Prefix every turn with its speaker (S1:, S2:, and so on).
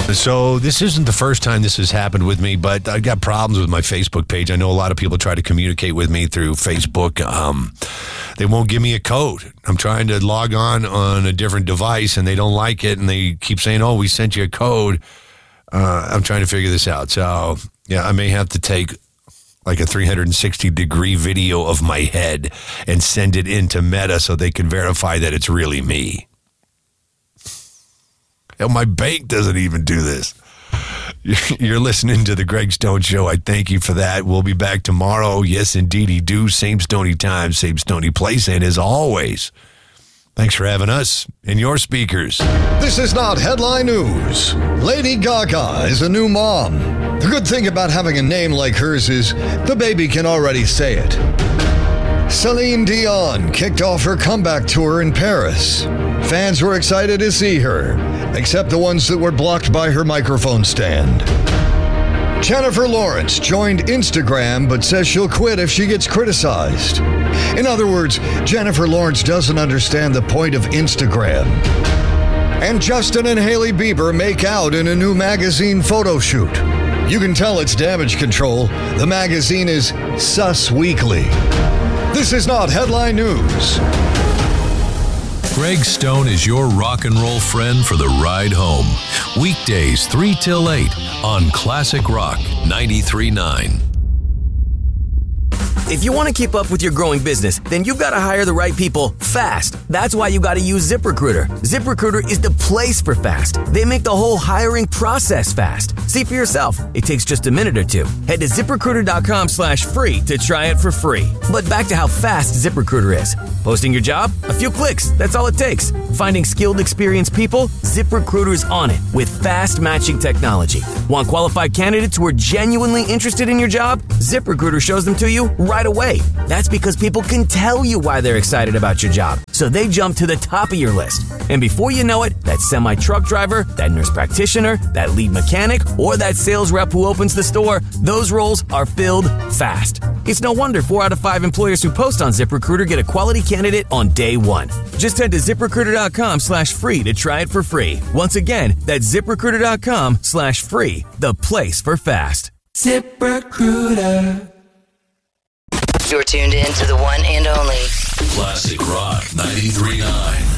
S1: So this isn't the first time this has happened with me, but I got problems with my Facebook page. I know a lot of people try to communicate with me through Facebook. They won't give me a code. I'm trying to log on a different device, and they don't like it, and they keep saying, oh, we sent you a code. I'm trying to figure this out. So, yeah, I may have to take like a 360-degree video of my head and send it into Meta so they can verify that it's really me. And my bank doesn't even do this. You're listening to the Greg Stone Show. I thank you for that. We'll be back tomorrow. Yes, indeedy do. Same Stony time, same Stony place. And as always, thanks for having us in your speakers.
S2: This is not headline news. Lady Gaga is a new mom. The good thing about having a name like hers is the baby can already say it. Celine Dion kicked off her comeback tour in Paris. Fans were excited to see her, except the ones that were blocked by her microphone stand. Jennifer Lawrence joined Instagram but says she'll quit if she gets criticized. In other words, Jennifer Lawrence doesn't understand the point of Instagram. And Justin and Hailey Bieber make out in a new magazine photo shoot. You can tell it's damage control. The magazine is Sus Weekly. This is not headline news.
S3: Greg Stone is your rock and roll friend for the ride home. Weekdays 3 till 8 on Classic Rock 93.9.
S4: If you want to keep up with your growing business, then you've got to hire the right people fast. That's why you got to use ZipRecruiter. ZipRecruiter is the place for fast. They make the whole hiring process fast. See for yourself. It takes just a minute or two. Head to ZipRecruiter.com/free to try it for free. But back to how fast ZipRecruiter is. Posting your job? A few clicks. That's all it takes. Finding skilled, experienced people? ZipRecruiter's on it with fast matching technology. Want qualified candidates who are genuinely interested in your job? ZipRecruiter shows them to you right away. That's because people can tell you why they're excited about your job. So they jump to the top of your list. And before you know it, that semi-truck driver, that nurse practitioner, that lead mechanic, or that sales rep who opens the store, those roles are filled fast. It's no wonder 4 out of 5 employers who post on ZipRecruiter get a quality candidate on day one. Just head to ZipRecruiter.com/free to try it for free. Once again, that's ZipRecruiter.com/free, the place for fast.
S5: ZipRecruiter. You're tuned in to the one and only
S3: Classic Rock 93.9.